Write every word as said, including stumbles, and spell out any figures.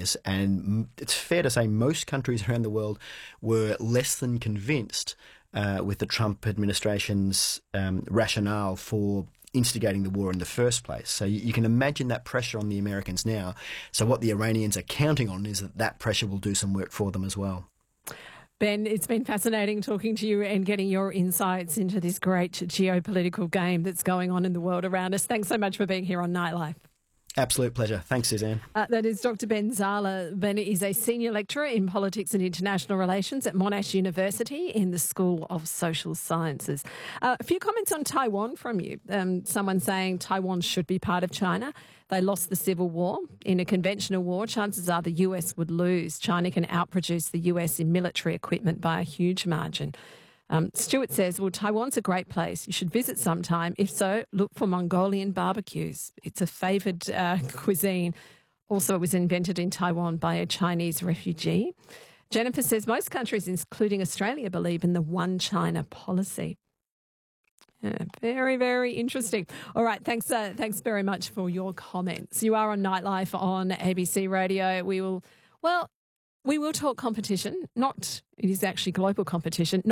years, and it's fair to say most countries around the world were less than convinced uh, with the Trump administration's um, rationale for instigating the war in the first place. So you, you can imagine that pressure on the Americans now. So what the Iranians are counting on is that that pressure will do some work for them as well. Ben, it's been fascinating talking to you and getting your insights into this great geopolitical game that's going on in the world around us. Thanks so much for being here on Nightlife. Absolute pleasure. Thanks, Suzanne. Uh, that is Doctor Ben Zala. Ben is a senior lecturer in politics and international relations at Monash University in the School of Social Sciences. Uh, a few comments on Taiwan from you. Um, someone saying Taiwan should be part of China. They lost the Civil War. In a conventional war, chances are the U S would lose. China can outproduce the U S in military equipment by a huge margin. Um, Stuart says, well, Taiwan's a great place. You should visit sometime. If so, look for Mongolian barbecues. It's a favoured uh, cuisine. Also, it was invented in Taiwan by a Chinese refugee. Jennifer says, most countries, including Australia, believe in the one China policy. Yeah, very, very interesting. All right, thanks uh, thanks very much for your comments. You are on Nightlife on A B C Radio. We will, well, we will talk competition. Not, it is actually global competition.